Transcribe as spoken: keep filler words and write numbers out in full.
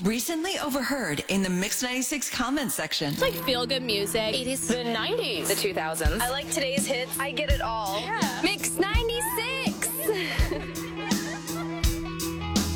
Recently overheard in the Mix ninety-six comment section. It's like feel-good music. eighties. The nineties. The two thousands. I like today's hits. I get it all. Yeah. Mix ninety-six.